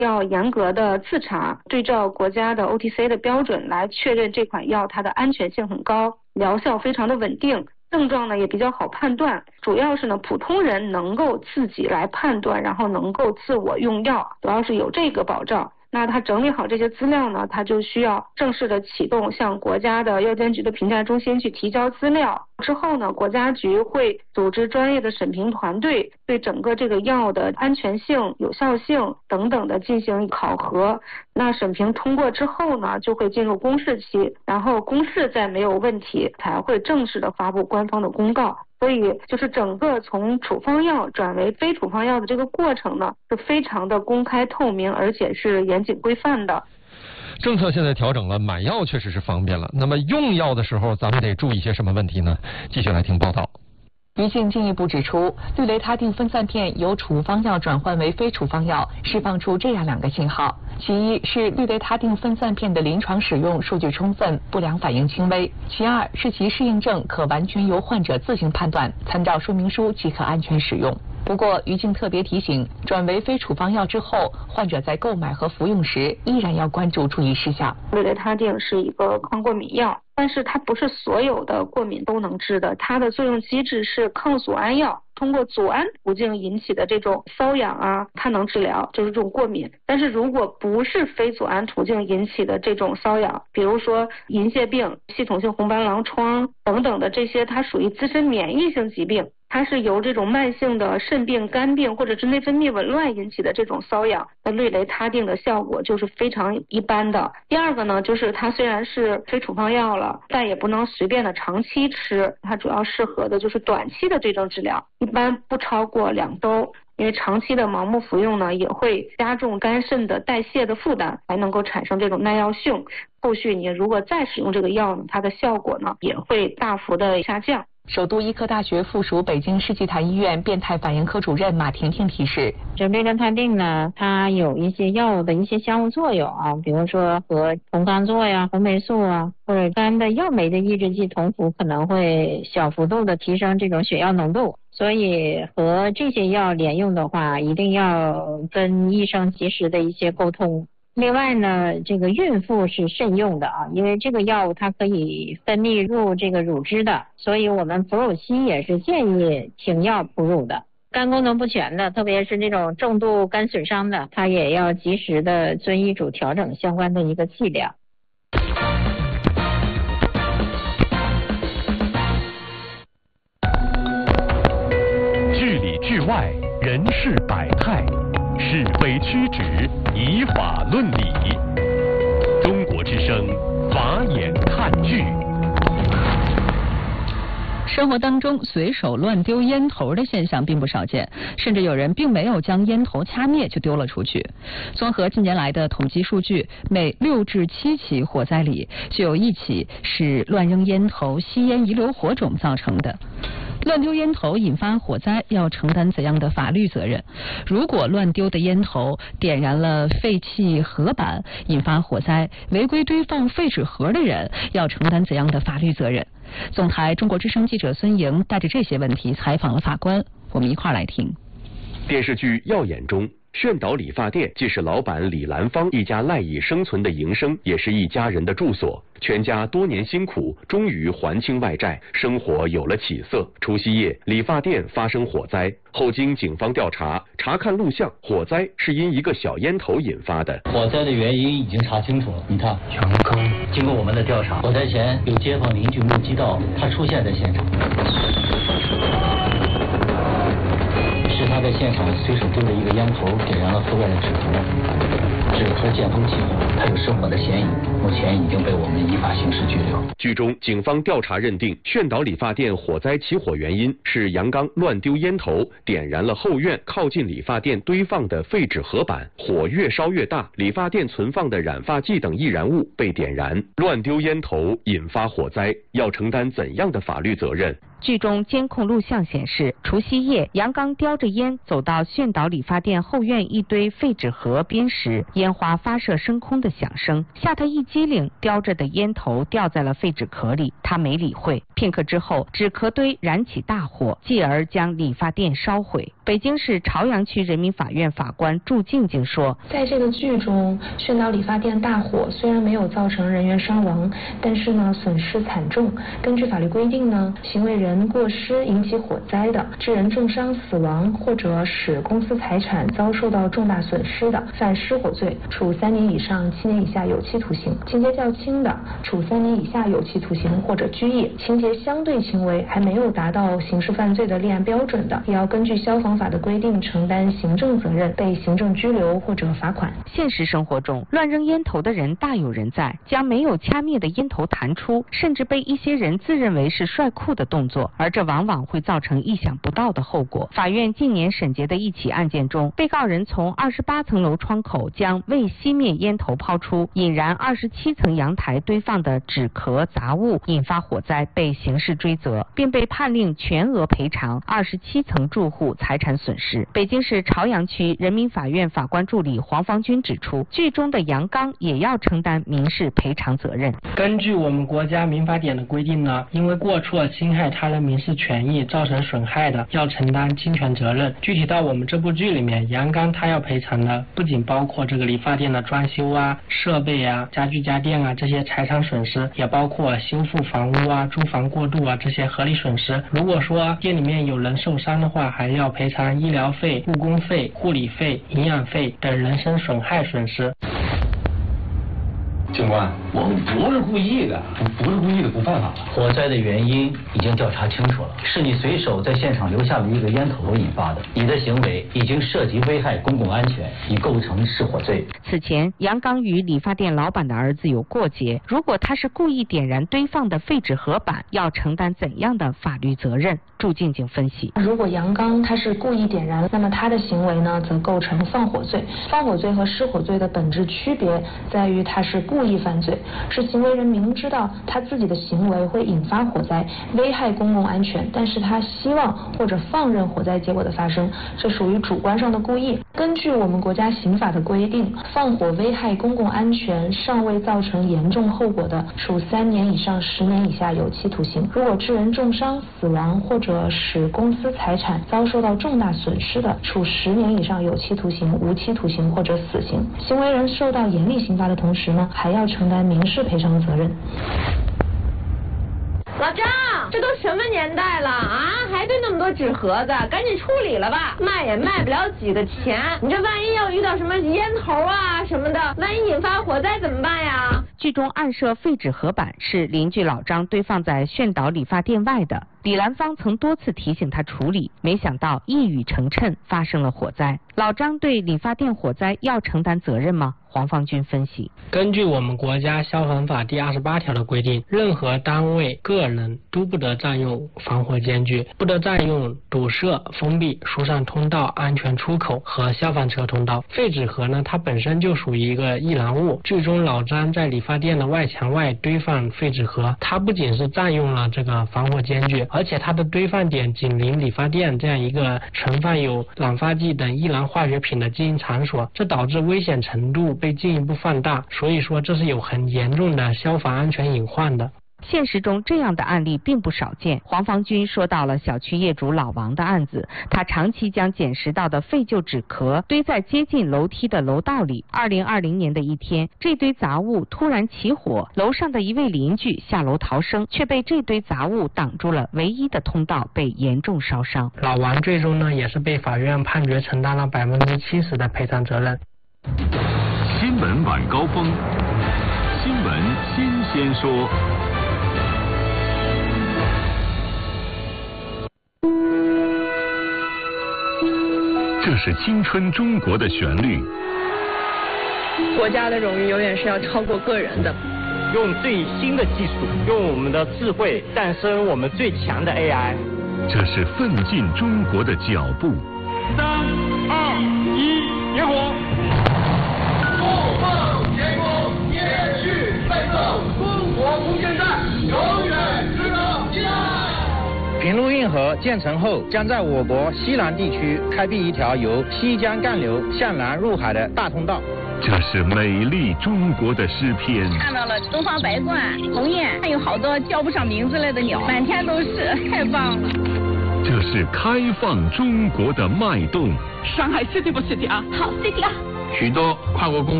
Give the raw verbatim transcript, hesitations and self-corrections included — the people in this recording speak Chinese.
要严格的自查，对照国家的 O T C 的标准来确认这款药它的安全性很高，疗效非常的稳定，症状呢也比较好判断，主要是呢普通人能够自己来判断，然后能够自我用药，主要是有这个保障。那他整理好这些资料呢，他就需要正式的启动向国家的药监局的评价中心去提交资料。之后呢，国家局会组织专业的审评团队，对整个这个药的安全性、有效性等等的进行考核。那审评通过之后呢，就会进入公示期，然后公示再没有问题，才会正式的发布官方的公告。所以就是整个从处方药转为非处方药的这个过程呢，是非常的公开透明，而且是严谨规范的。 政策现在调整了，买药确实是方便了，那么用药的时候咱们得注意些什么问题呢？继续来听报道。 宜信进一步指出，氯雷他定分散片由处方药转换为非处方药，释放出这样两个信号：其一是氯雷他定分散片的临床使用数据充分，不良反应轻微；其二是其适应症可完全由患者自行判断，参照说明书即可安全使用。不过，宜信特别提醒，转为非处方药之后，患者在购买和服用时依然要关注注意事项。 氯雷他定是一个抗过敏药，但是它不是所有的过敏都能治的，它的作用机制是抗组胺药，通过组胺途径引起的这种瘙痒啊，它能治疗，就是这种过敏。但是如果不是非组胺途径引起的这种瘙痒，比如说银屑病、系统性红斑狼疮等等的这些，它属于自身免疫性疾病，它是由这种慢性的肾病、肝病或者是内分泌紊乱引起的这种瘙痒，那氯雷他定的效果就是非常一般的。第二个呢，就是它虽然是非处方药了，但也不能随便的长期吃，它主要适合的就是短期的这种治疗，一般不超过两周。因为长期的盲目服用呢，也会加重肝肾的代谢的负担，还能够产生这种耐药性。后续你如果再使用这个药呢，它的效果呢也会大幅的下降。 首都医科大学附属北京世纪坛医院变态反应科主任马婷婷提示， 这氯雷他定呢，它有一些药物的一些相互作用啊，比如说和酮罡唑呀、红霉素啊，或者肝的药酶的抑制剂酮服可能会小幅度的提升这种血药浓度，所以和这些药连用的话，一定要跟医生及时的一些沟通。另外呢，这个孕妇是慎用的啊，因为这个药物它可以分泌入这个乳汁的，所以我们哺乳期也是建议停药哺乳的。肝功能不全的，特别是这种重度肝损伤的，它也要及时的遵医嘱调整相关的一个剂量。 剧里剧外，人事百态，是非曲直，以法论理。中国之声，法眼看剧。 生活当中随手乱丢烟头的现象并不少见，甚至有人并没有将烟头掐灭就丢了出去。综合近年来的统计数据，每六至七起火灾里就有一起是乱扔烟头、吸烟遗留火种造成的。乱丢烟头引发火灾要承担怎样的法律责任？如果乱丢的烟头点燃了废弃盒板引发火灾，违规堆放废纸盒的人要承担怎样的法律责任？总台中国之声记者孙莹带着这些问题采访了法官，我们一块儿来听。 电视剧《耀眼》中，炫导理发店既是老板李兰芳一家赖以生存的营生，也是一家人的住所。全家多年辛苦，终于还清外债，生活有了起色。除夕夜，理发店发生火灾，后经警方调查，查看录像，火灾是因一个小烟头引发的。 火灾的原因已经查清楚了，你看，全坑。经过我们的调查，火灾前有街坊邻居目击到他出现在现场。是他在现场随手丢了一个烟头，点燃了覆盖的纸盒，纸盒见风起火，他有失火的嫌疑，目前已经被我们依法刑事拘留。 剧中，警方调查认定，炫导理发店火灾起火原因是杨刚乱丢烟头，点燃了后院靠近理发店堆放的废纸盒板，火越烧越大，理发店存放的染发剂等易燃物被点燃。乱丢烟头引发火灾，要承担怎样的法律责任？ 剧中监控录像显示，除夕夜，杨刚叼着烟走到炫岛理发店后院一堆废纸盒边时，烟花发射升空的响声吓他一激灵，叼着的烟头掉在了废纸壳里，他没理会。片刻之后，纸壳堆燃起大火，继而将理发店烧毁。北京市朝阳区人民法院法官祝静静说， 在这个剧中，炫岛理发店大火虽然没有造成人员伤亡，但是呢损失惨重。根据法律规定呢，行为人过失引起火灾的，致人重伤死亡或者使公司财产遭受到重大损失的，犯失火罪，处三年以上七年以下有期徒刑；情节较轻的，处三年以下有期徒刑或者拘役；情节相对轻微，还没有达到刑事犯罪的立案标准的，也要根据消防法的规定承担行政责任，被行政拘留或者罚款。 现实生活中，乱扔烟头的人大有人在，将没有掐灭的烟头弹出，甚至被一些人自认为是帅酷的动作，而这往往会造成意想不到的后果。法院近年审结的一起案件中，被告人从二十八层楼窗口将未熄灭烟头抛出，引燃二十七层阳台堆放的纸壳杂物，引发火灾，被刑事追责，并被判令全额赔偿二十七层住户财产损失。北京市朝阳区人民法院法官助理黄方军指出，剧中的杨刚也要承担民事赔偿责任。 根据我们国家民法典的规定呢，因为过错侵害他人民事权益造成损害的，要承担侵权责任。具体到我们这部剧里面，杨刚他要赔偿的不仅包括这个理发店的装修啊、设备啊、家具家电啊这些财产损失，也包括修复房屋啊、租房过渡啊这些合理损失。如果说店里面有人受伤的话，还要赔偿医疗费、误工费、护理费、营养费等人身损害损失。 警官，我们不是故意的，不是故意的不犯法。火灾的原因已经调查清楚了，是你随手在现场留下了一个烟头引发的，你的行为已经涉及危害公共安全，已构成失火罪。 此前，杨刚与理发店老板的儿子有过节，如果他是故意点燃堆放的废纸盒板，要承担怎样的法律责任？祝静静分析， 如果杨刚他是故意点燃，那么他的行为呢，则构成放火罪。放火罪和失火罪的本质区别在于他是故意犯罪，是行为人明知道他自己的行为会引发火灾，危害公共安全，但是他希望或者放任火灾结果的发生，这属于主观上的故意。根据我们国家刑法的规定，放火危害公共安全尚未造成严重后果的，处三年以上十年以下有期徒刑；如果致人重伤、死亡或者使公司财产遭受到重大损失的，处十年以上有期徒刑、无期徒刑或者死刑。行为人受到严厉刑罚的同时呢，还要承担民事赔偿责任。 老张，这都什么年代了啊，还堆那么多纸盒子，赶紧处理了吧，卖也卖不了几个钱。你这万一要遇到什么烟头啊什么的，万一引发火灾怎么办呀？ 剧中暗设废纸盒板是邻居老张堆放在炫岛理发店外的，李兰芳曾多次提醒他处理，没想到一语成谶，发生了火灾。老张对理发店火灾要承担责任吗？黄方军分析， 根据我们国家消防法第二十八条的规定，任何单位、个人都不得占用防火间距，不得占用堵塞、封闭、疏散通道、安全出口和消防车通道。废纸盒呢，它本身就属于一个易燃物。剧中老张在理发店的外墙外堆放废纸盒，它不仅是占用了这个防火间距，而且它的堆放点紧邻理发店这样一个存放有染发剂等易燃化学品的经营场所，这导致危险程度被进一步放大，所以说这是有很严重的消防安全隐患的。 现实中这样的案例并不少见。黄方军说到了小区业主老王的案子，他长期将捡拾到的废旧纸壳堆在接近楼梯的楼道里。二零二零年的一天，这堆杂物突然起火，楼上的一位邻居下楼逃生，却被这堆杂物挡住了唯一的通道，被严重烧伤。 老王最终呢，也是被法院判决承担了百分之七十的赔偿责任。 新闻晚高峰，新闻新鲜说。这是青春中国的旋律。 国家的荣誉永远是要超过个人的。 用最新的技术，用我们的智慧诞生我们最强的 A I。 这是奋进中国的脚步。 三二一，点火！不放前功，延续奋斗，中国空间站永远值得期待。 评论河建成后，将在我国西南地区开辟一条由西江干流向南入海的大通道。 这是美丽中国的诗篇。 看到了东方白鹳、鸿雁，还有好多叫不上名字来的鸟，满天都是，太棒了。 这是开放中国的脉动。 上海 city 不 city 啊？好 city 啊！ 许多跨国公